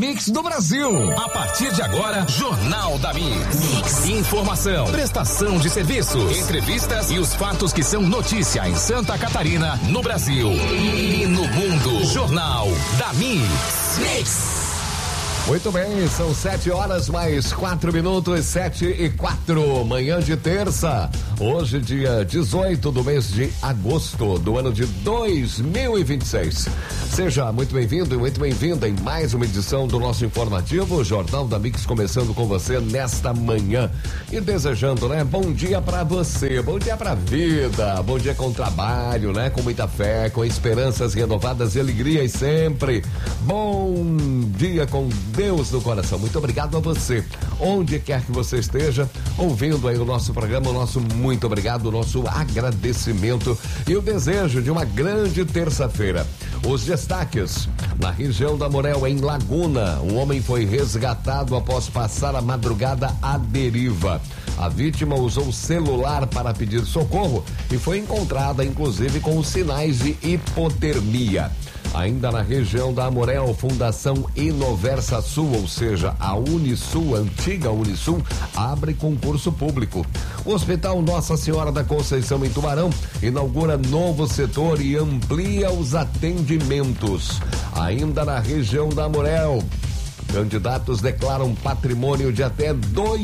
Mix do Brasil. A partir de agora, Jornal da Mix. Informação, prestação de serviços, entrevistas e os fatos que são notícia em Santa Catarina, no Brasil e no mundo. Jornal da Mix. Muito bem, são 7h mais 4 minutos, 7h04, manhã de terça, hoje dia 18 do mês de agosto do ano de 2026. Seja muito bem-vindo e muito bem-vinda em mais uma edição do nosso informativo, Jornal da Mix, começando com você nesta manhã e desejando, né? Bom dia pra você, bom dia pra vida, bom dia com trabalho, né? Com muita fé, com esperanças renovadas e alegrias sempre. Bom dia com Deus no coração. Muito obrigado a você, onde quer que você esteja ouvindo aí o nosso programa, o nosso muito obrigado, o nosso agradecimento e o desejo de uma grande terça-feira. Os destaques: na região da Morel, em Laguna, um homem foi resgatado após passar a madrugada à deriva. A vítima usou o celular para pedir socorro e foi encontrada, inclusive, com sinais de hipotermia. Ainda na região da Amorel, Fundação Inoversa Sul, ou seja, a Unisul, a antiga Unisul, abre concurso público. O Hospital Nossa Senhora da Conceição, em Tubarão, inaugura novo setor e amplia os atendimentos. Ainda na região da Amorel, candidatos declaram patrimônio de até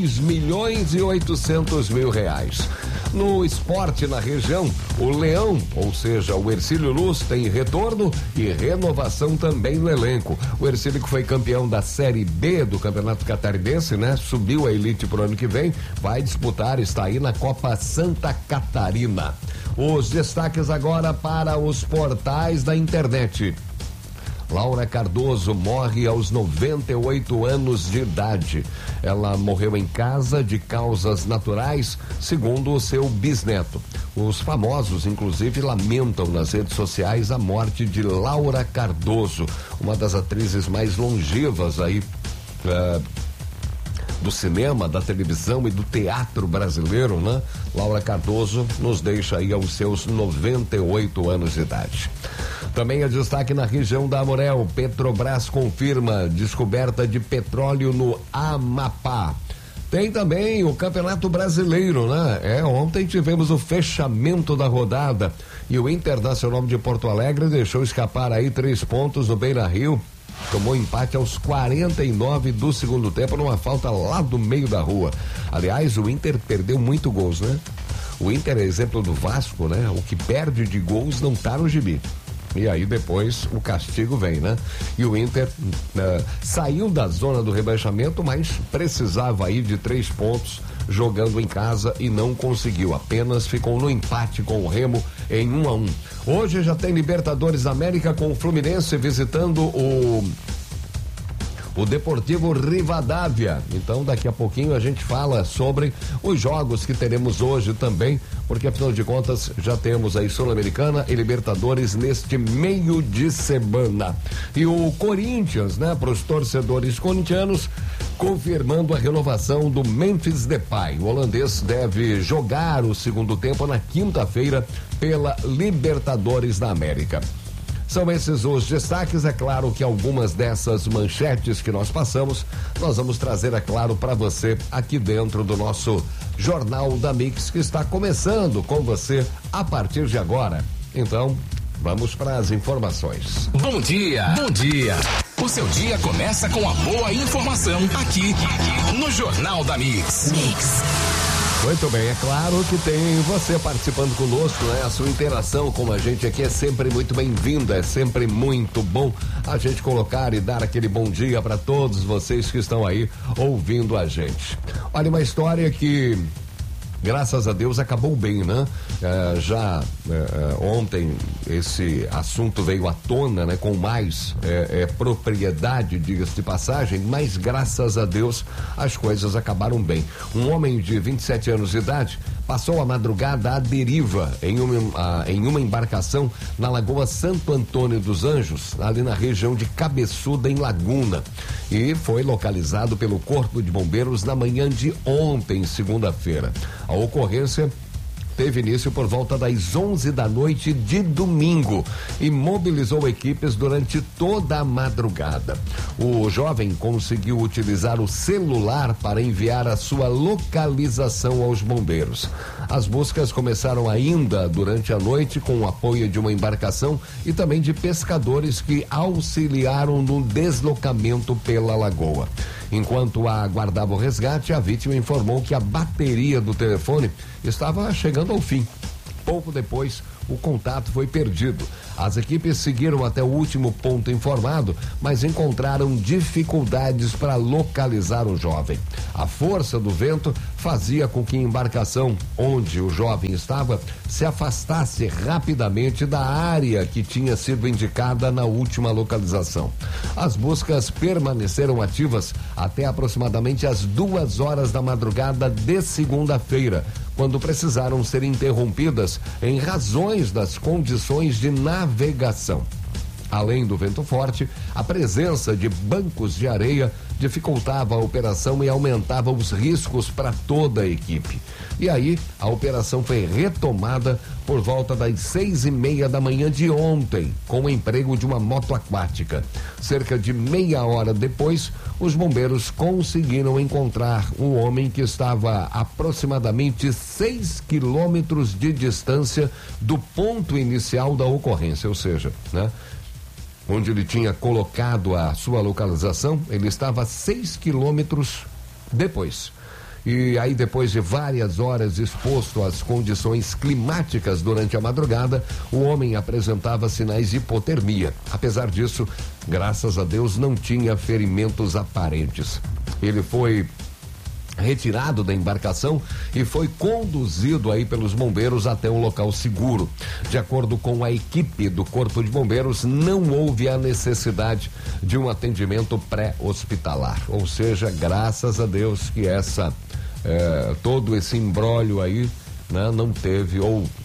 2.800.000 reais. No esporte na região, o Leão, ou seja, o Hercílio Luz, tem retorno e renovação também no elenco. O Hercílio, que foi campeão da Série B do Campeonato Catarinense, né? Subiu a elite pro ano que vem, vai disputar, está aí na Copa Santa Catarina. Os destaques agora para os portais da internet. Laura Cardoso morre aos 98 anos de idade. Ela morreu em casa de causas naturais, segundo o seu bisneto. Os famosos, inclusive, lamentam nas redes sociais a morte de Laura Cardoso, uma das atrizes mais longevas aí do cinema, da televisão e do teatro brasileiro, né? Laura Cardoso nos deixa aí aos seus 98 anos de idade. Também é destaque na região da Amorel. Petrobras confirma descoberta de petróleo no Amapá. Tem também o Campeonato Brasileiro, né? Ontem tivemos o fechamento da rodada e o Internacional de Porto Alegre deixou escapar aí 3 pontos no Beira-Rio. Tomou empate aos 49 do segundo tempo numa falta lá do meio da rua. Aliás, o Inter perdeu muito gols, né? O Inter é exemplo do Vasco, né? O que perde de gols não tá no gibi. E aí depois o castigo vem, né? E o Inter saiu da zona do rebaixamento, mas precisava aí de 3 pontos jogando em casa e não conseguiu. Apenas ficou no empate com o Remo em 1-1. Hoje já tem Libertadores América com o Fluminense visitando o Deportivo Rivadavia. Então daqui a pouquinho a gente fala sobre os jogos que teremos hoje também, porque afinal de contas já temos aí Sul-Americana e Libertadores neste meio de semana. E o Corinthians, né, para os torcedores corintianos, confirmando a renovação do Memphis Depay. O holandês deve jogar o segundo tempo na quinta-feira pela Libertadores da América. São esses os destaques. É claro que algumas dessas manchetes que nós passamos, nós vamos trazer, é claro, para você aqui dentro do nosso Jornal da Mix, que está começando com você a partir de agora. Então, vamos para as informações. Bom dia, bom dia. O seu dia começa com a boa informação aqui no Jornal da Mix. Muito bem, é claro que tem você participando conosco, né? A sua interação com a gente aqui é sempre muito bem-vinda, é sempre muito bom a gente colocar e dar aquele bom dia para todos vocês que estão aí ouvindo a gente. Olha, uma história que, graças a Deus, acabou bem, né? Ontem esse assunto veio à tona, né? Com mais propriedade, diga-se de passagem, mas graças a Deus as coisas acabaram bem. Um homem de 27 anos de idade passou a madrugada à deriva em uma embarcação na Lagoa Santo Antônio dos Anjos, ali na região de Cabeçuda, em Laguna, e foi localizado pelo Corpo de Bombeiros na manhã de ontem, segunda-feira. A ocorrência teve início por volta das 11 da noite de domingo e mobilizou equipes durante toda a madrugada. O jovem conseguiu utilizar o celular para enviar a sua localização aos bombeiros. As buscas começaram ainda durante a noite com o apoio de uma embarcação e também de pescadores que auxiliaram no deslocamento pela lagoa. Enquanto aguardava o resgate, a vítima informou que a bateria do telefone estava chegando ao fim. Pouco depois, o contato foi perdido. As equipes seguiram até o último ponto informado, mas encontraram dificuldades para localizar o jovem. A força do vento fazia com que a embarcação onde o jovem estava se afastasse rapidamente da área que tinha sido indicada na última localização. As buscas permaneceram ativas até aproximadamente as 2 horas da madrugada de segunda-feira, quando precisaram ser interrompidas em razões das condições de navegação. Além do vento forte, a presença de bancos de areia dificultava a operação e aumentava os riscos para toda a equipe. E aí, a operação foi retomada por volta das 6:30 da manhã de ontem, com o emprego de uma moto aquática. Cerca de meia hora depois, os bombeiros conseguiram encontrar um homem que estava a aproximadamente 6 quilômetros de distância do ponto inicial da ocorrência, ou seja, né? Onde ele tinha colocado a sua localização, ele estava 6 quilômetros depois. E aí, depois de várias horas exposto às condições climáticas durante a madrugada, o homem apresentava sinais de hipotermia. Apesar disso, graças a Deus, não tinha ferimentos aparentes. Ele foi retirado da embarcação e foi conduzido aí pelos bombeiros até um local seguro. De acordo com a equipe do Corpo de Bombeiros, não houve a necessidade de um atendimento pré-hospitalar. Ou seja, graças a Deus que todo esse imbróglio aí, né, não teve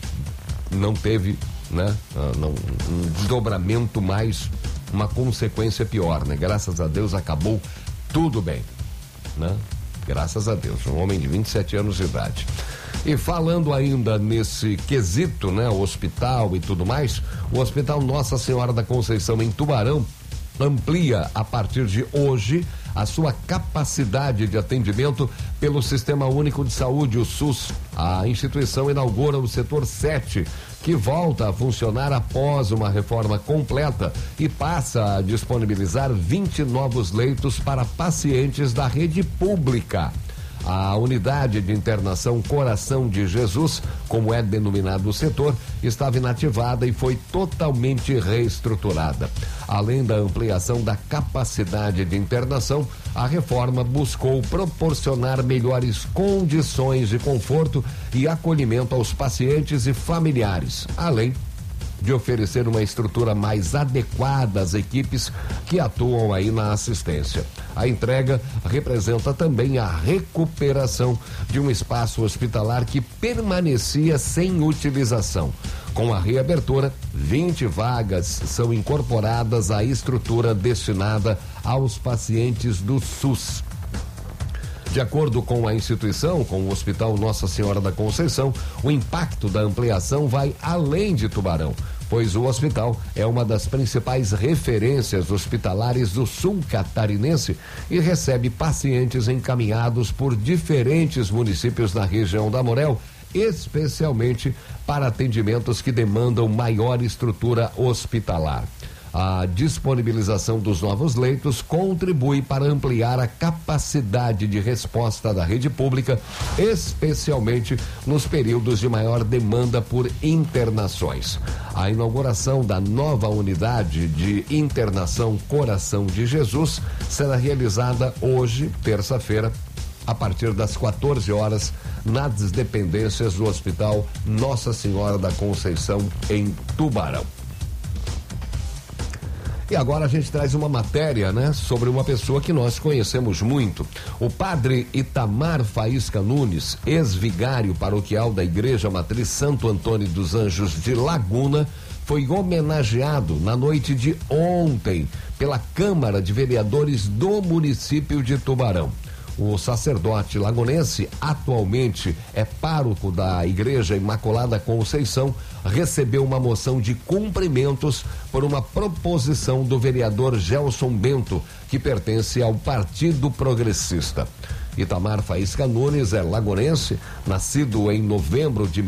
um desdobramento mais, uma consequência pior, né? Graças a Deus acabou tudo bem, né? Graças a Deus, um homem de 27 anos de idade. E falando ainda nesse quesito, né, hospital e tudo mais, o Hospital Nossa Senhora da Conceição em Tubarão amplia a partir de hoje a sua capacidade de atendimento pelo Sistema Único de Saúde, o SUS. A instituição inaugura o setor 7, que volta a funcionar após uma reforma completa e passa a disponibilizar 20 novos leitos para pacientes da rede pública. A unidade de internação Coração de Jesus, como é denominado o setor, estava inativada e foi totalmente reestruturada. Além da ampliação da capacidade de internação, a reforma buscou proporcionar melhores condições de conforto e acolhimento aos pacientes e familiares, além de oferecer uma estrutura mais adequada às equipes que atuam aí na assistência. A entrega representa também a recuperação de um espaço hospitalar que permanecia sem utilização. Com a reabertura, 20 vagas são incorporadas à estrutura destinada aos pacientes do SUS. De acordo com a instituição, com o Hospital Nossa Senhora da Conceição, o impacto da ampliação vai além de Tubarão, pois o hospital é uma das principais referências hospitalares do sul catarinense e recebe pacientes encaminhados por diferentes municípios da região da Morel, especialmente para atendimentos que demandam maior estrutura hospitalar. A disponibilização dos novos leitos contribui para ampliar a capacidade de resposta da rede pública, especialmente nos períodos de maior demanda por internações. A inauguração da nova unidade de internação Coração de Jesus será realizada hoje, terça-feira, a partir das 14 horas, nas dependências do Hospital Nossa Senhora da Conceição, em Tubarão. E agora a gente traz uma matéria, né, sobre uma pessoa que nós conhecemos muito. O padre Itamar Faísca Nunes, ex-vigário paroquial da Igreja Matriz Santo Antônio dos Anjos de Laguna, foi homenageado na noite de ontem pela Câmara de Vereadores do município de Tubarão. O sacerdote lagunense, atualmente é pároco da Igreja Imaculada Conceição, recebeu uma moção de cumprimentos por uma proposição do vereador Gelson Bento, que pertence ao Partido Progressista. Itamar Faísca Nunes é lagunense, nascido em novembro de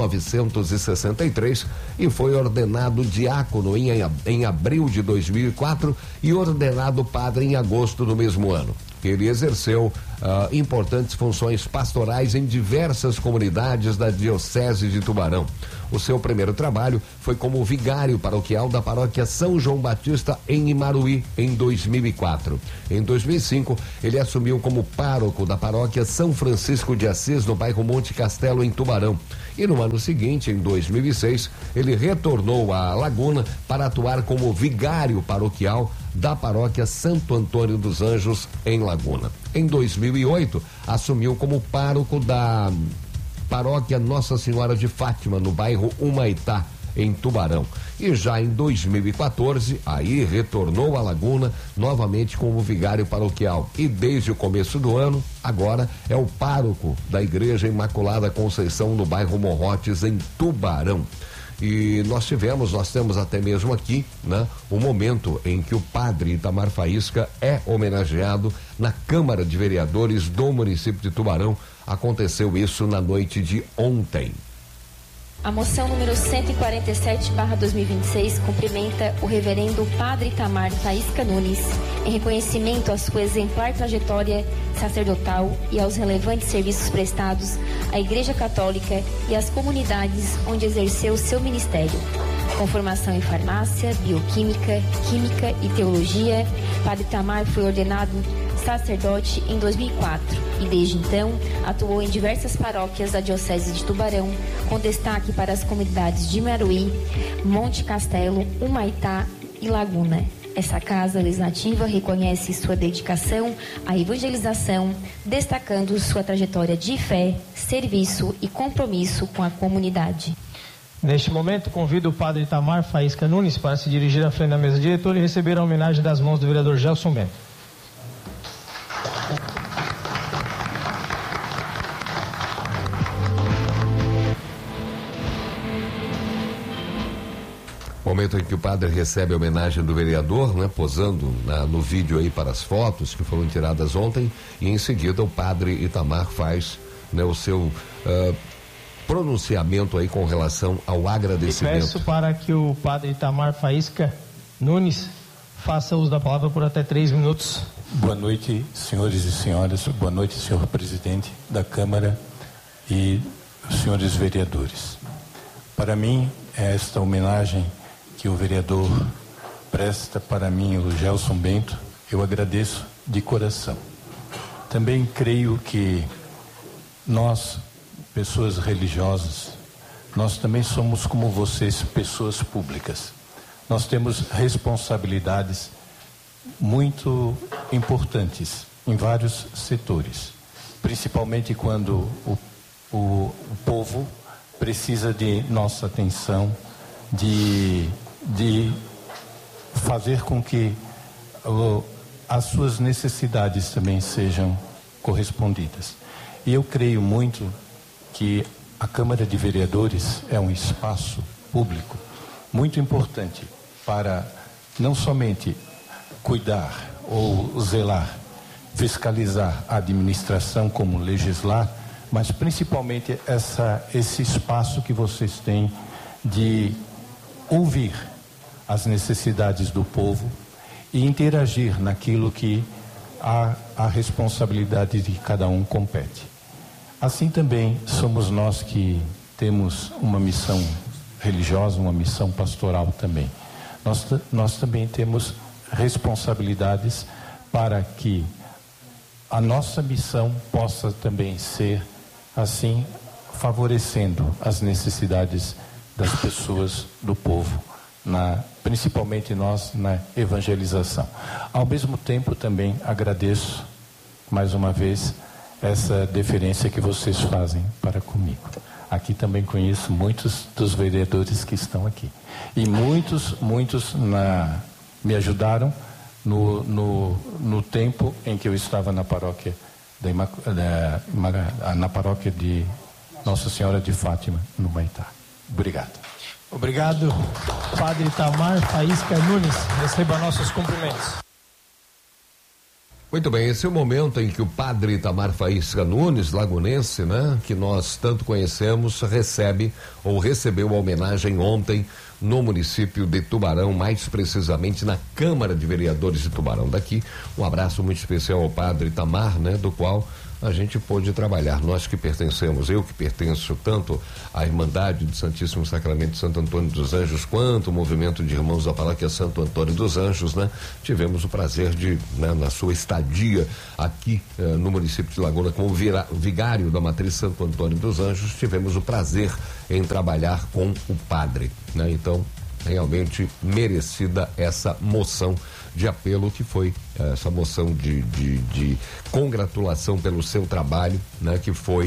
1963 e foi ordenado diácono em abril de 2004 e ordenado padre em agosto do mesmo ano. Ele exerceu importantes funções pastorais em diversas comunidades da Diocese de Tubarão. O seu primeiro trabalho foi como vigário paroquial da paróquia São João Batista em Imaruí, em 2004. Em 2005, ele assumiu como pároco da paróquia São Francisco de Assis, no bairro Monte Castelo, em Tubarão. E no ano seguinte, em 2006, ele retornou à Laguna para atuar como vigário paroquial da paróquia Santo Antônio dos Anjos, em Laguna. Em 2008, assumiu como pároco da paróquia Nossa Senhora de Fátima, no bairro Humaitá, em Tubarão. E já em 2014, aí retornou à Laguna novamente como vigário paroquial. E desde o começo do ano, agora é o pároco da Igreja Imaculada Conceição, no bairro Morrotes, em Tubarão. E nós temos até mesmo aqui, né, um momento em que o padre Itamar Faísca é homenageado na Câmara de Vereadores do município de Tubarão. Aconteceu isso na noite de ontem. A moção número 147/2026 cumprimenta o reverendo Padre Itamar Faísca Nunes em reconhecimento à sua exemplar trajetória sacerdotal e aos relevantes serviços prestados à Igreja Católica e às comunidades onde exerceu seu ministério. Com formação em farmácia, bioquímica, química e teologia, Padre Itamar foi ordenado sacerdote em 2004 e desde então atuou em diversas paróquias da Diocese de Tubarão, com destaque para as comunidades de Imaruí, Monte Castelo, Humaitá e Laguna. Essa casa legislativa reconhece sua dedicação à evangelização, destacando sua trajetória de fé, serviço e compromisso com a comunidade. Neste momento, convido o padre Itamar Faísca Nunes para se dirigir à frente da mesa diretora e receber a homenagem das mãos do vereador Gelson Bento. Momento em que o padre recebe a homenagem do vereador, né, posando no vídeo aí para as fotos que foram tiradas ontem, e em seguida o padre Itamar faz, né, o seu pronunciamento aí com relação ao agradecimento. E peço para que o padre Itamar Faísca Nunes faça uso da palavra por até 3 minutos. Boa noite, senhores e senhoras. Boa noite, senhor presidente da Câmara e senhores vereadores. Para mim, esta homenagem que o vereador presta para mim, o Gelson Bento, eu agradeço de coração. Também creio que nós, pessoas religiosas, nós também somos como vocês, pessoas públicas. Nós temos responsabilidades muito importantes em vários setores, principalmente quando o povo precisa de nossa atenção, de fazer com que as suas necessidades também sejam correspondidas. E eu creio muito que a Câmara de Vereadores é um espaço público muito importante para não somente cuidar ou zelar, fiscalizar a administração como legislar, mas principalmente esse espaço que vocês têm de ouvir as necessidades do povo e interagir naquilo que a responsabilidade de cada um compete. Assim também somos nós que temos uma missão religiosa, uma missão pastoral também. Nós também temos responsabilidades para que a nossa missão possa também ser assim, favorecendo as necessidades das pessoas, do povo, principalmente nós na evangelização. Ao mesmo tempo também agradeço mais uma vez essa deferência que vocês fazem para comigo. Aqui também conheço muitos dos vereadores que estão aqui. E muitos me ajudaram no tempo em que eu estava na paróquia na paróquia de Nossa Senhora de Fátima, no Humaitá. Obrigado. Obrigado, Padre Itamar Faísca Nunes. Receba nossos cumprimentos. Muito bem, esse é o momento em que o Padre Itamar Faísca Nunes, lagunense, né, que nós tanto conhecemos, recebeu a homenagem ontem no município de Tubarão, mais precisamente na Câmara de Vereadores de Tubarão. Daqui, um abraço muito especial ao Padre Itamar, né, do qual a gente pôde trabalhar, nós que pertencemos, eu que pertenço tanto à Irmandade do Santíssimo Sacramento de Santo Antônio dos Anjos, quanto o movimento de irmãos da paróquia Santo Antônio dos Anjos, né? Tivemos o prazer de, né, na sua estadia aqui no município de Laguna, como vigário da matriz Santo Antônio dos Anjos, tivemos o prazer em trabalhar com o padre, né? Então, realmente merecida essa moção de apelo, que foi essa moção de congratulação pelo seu trabalho, né, que foi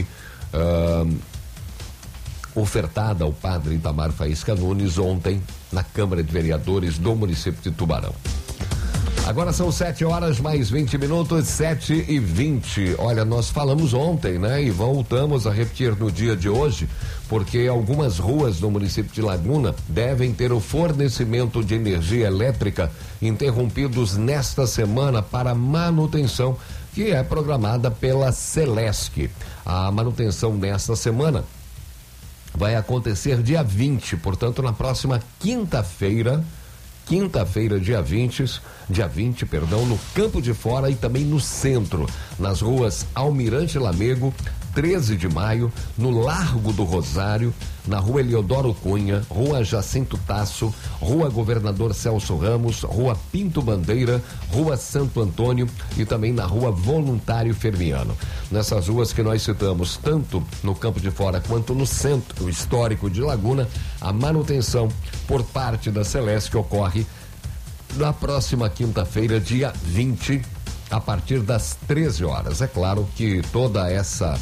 ofertada ao Padre Itamar Faísca Nunes ontem na Câmara de Vereadores do município de Tubarão. Agora são 7h mais 20 minutos, 7h20. Olha, nós falamos ontem, né? E voltamos a repetir no dia de hoje, porque algumas ruas do município de Laguna devem ter o fornecimento de energia elétrica interrompidos nesta semana para manutenção, que é programada pela Celesc. A manutenção nesta semana vai acontecer dia 20, portanto, na próxima quinta-feira, dia 20, no Campo de Fora e também no centro, nas ruas Almirante Lamego, 13 de Maio, no Largo do Rosário, na Rua Eliodoro Cunha, Rua Jacinto Tasso, Rua Governador Celso Ramos, Rua Pinto Bandeira, Rua Santo Antônio e também na Rua Voluntário Fermiano. Nessas ruas que nós citamos, tanto no Campo de Fora quanto no centro histórico de Laguna, a manutenção por parte da Celesc ocorre na próxima quinta-feira, dia 20, a partir das 13 horas. É claro que toda essa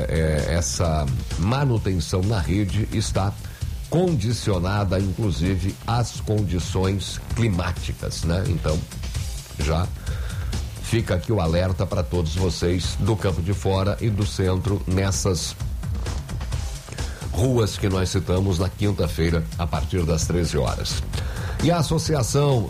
manutenção na rede está condicionada, inclusive, às condições climáticas, né? Então, já fica aqui o alerta para todos vocês do Campo de Fora e do centro, nessas ruas que nós citamos na quinta-feira, a partir das 13 horas. E a associação,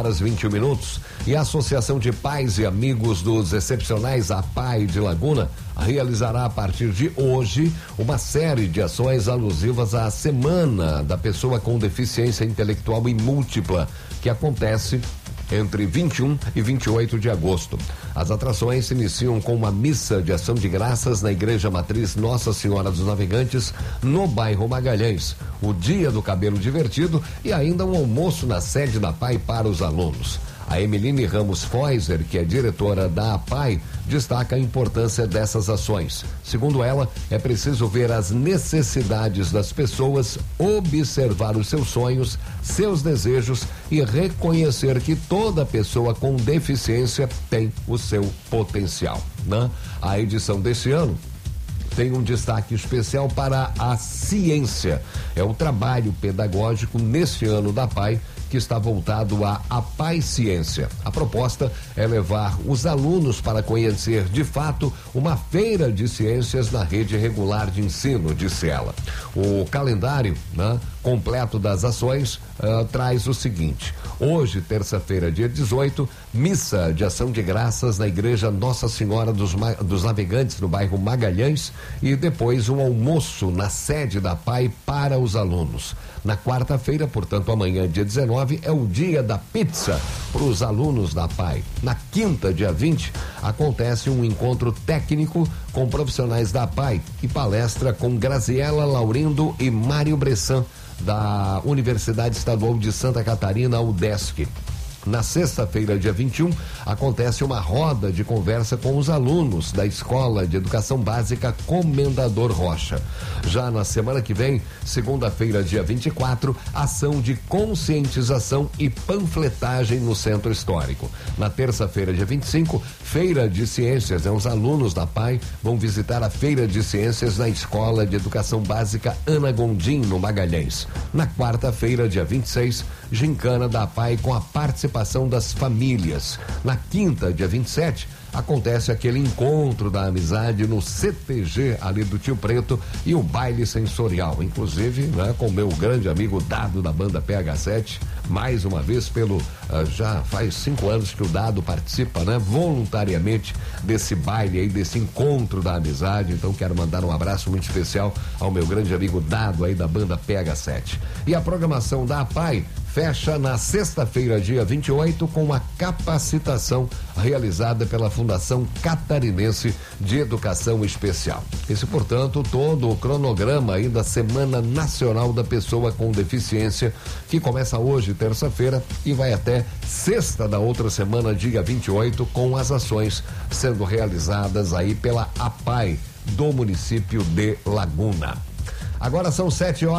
7h21, e a Associação de Pais e Amigos dos Excepcionais APAI de Laguna realizará a partir de hoje uma série de ações alusivas à Semana da Pessoa com Deficiência Intelectual e Múltipla, que acontece entre 21 e 28 de agosto. As atrações se iniciam com uma missa de ação de graças na Igreja Matriz Nossa Senhora dos Navegantes, no bairro Magalhães, o Dia do Cabelo Divertido e ainda um almoço na sede da APAI para os alunos. A Emeline Ramos Feuser, que é diretora da APAI, destaca a importância dessas ações. Segundo ela, é preciso ver as necessidades das pessoas, observar os seus sonhos, seus desejos e reconhecer que toda pessoa com deficiência tem o seu potencial, né? A edição deste ano tem um destaque especial para a ciência. É o trabalho pedagógico neste ano da APAI, que está voltado à APAI Ciência. A proposta é levar os alunos para conhecer de fato uma feira de ciências na rede regular de ensino, disse ela. O calendário, né, completo das ações traz o seguinte: hoje, terça-feira, dia 18, missa de ação de graças na Igreja Nossa Senhora dos Navegantes, no bairro Magalhães, e depois um almoço na sede da APAI para os alunos. Na quarta-feira, portanto amanhã, dia 19, é o dia da pizza para os alunos da APAI. Na quinta, dia 20, acontece um encontro técnico com profissionais da APAI e palestra com Graziela Laurindo e Mário Bressan, da Universidade Estadual de Santa Catarina, UDESC. Na sexta-feira, dia 21, acontece uma roda de conversa com os alunos da Escola de Educação Básica Comendador Rocha. Já na semana que vem, segunda-feira, dia 24, ação de conscientização e panfletagem no Centro Histórico. Na terça-feira, dia 25, Feira de Ciências. Os alunos da APAI vão visitar a Feira de Ciências na Escola de Educação Básica Ana Gondim, no Magalhães. Na quarta-feira, dia 26, gincana da APAI com a participação participação das famílias. Na quinta, dia 27, acontece aquele encontro da amizade no CTG ali do Tio Preto e o baile sensorial, inclusive, né, com meu grande amigo Dado da banda PH7, mais uma vez já faz 5 anos que o Dado participa, né, voluntariamente desse baile aí, desse encontro da amizade. Então quero mandar um abraço muito especial ao meu grande amigo Dado aí da banda PH7. E a programação da APAI fecha na sexta-feira, dia 28, com a capacitação realizada pela Fundação Catarinense de Educação Especial. Esse, portanto, todo o cronograma aí da Semana Nacional da Pessoa com Deficiência, que começa hoje, terça-feira, e vai até sexta da outra semana, dia 28, com as ações sendo realizadas aí pela APAI do município de Laguna. Agora são 7 horas.